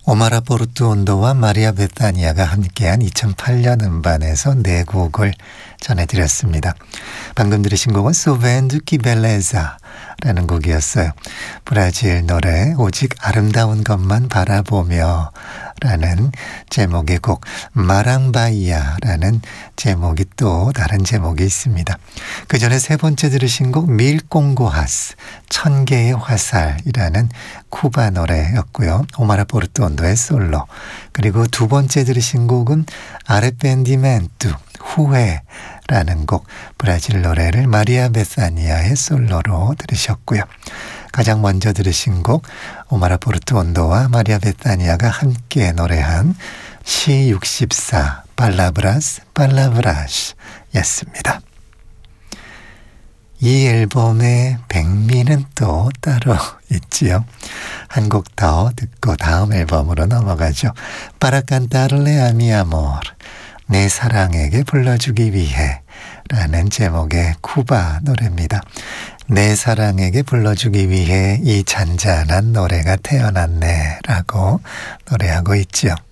오마라 포르투온도와 마리아 베타니아가 함께한 2008년 음반에서 네 곡을 전해드렸습니다. 방금 들으신 곡은 소벤드 키벨레자라는 곡이었어요. 브라질 노래 오직 아름다운 것만 바라보며 라는 제목의 곡, 마랑바이아라는 제목이 또 다른 제목이 있습니다. 그 전에 세 번째 들으신 곡 밀공고하스, 천개의 화살이라는 쿠바 노래였고요. 오마라 포르투온도의 솔로. 그리고 두 번째 들으신 곡은 아레펜디멘투, 후회라는 곡, 브라질 노래를 마리아 베사니아의 솔로로 들으셨고요. 가장 먼저 들으신 곡 오마라 포르투온도와 마리아 베타니아가 함께 노래한 C64 팔라브라스 팔라브라스 였습니다. 이 앨범의 백미는 또 따로 있지요. 한 곡 더 듣고 다음 앨범으로 넘어가죠. Para cantarle a mi amor, 내 사랑에게 불러주기 위해 라는 제목의 쿠바 노래입니다. 내 사랑에게 불러주기 위해 이 잔잔한 노래가 태어났네 라고 노래하고 있죠.